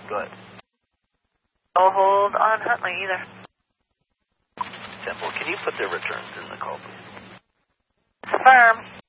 Go ahead. No hold on Huntley either. Temple, can you put their returns in the call, please? Affirm.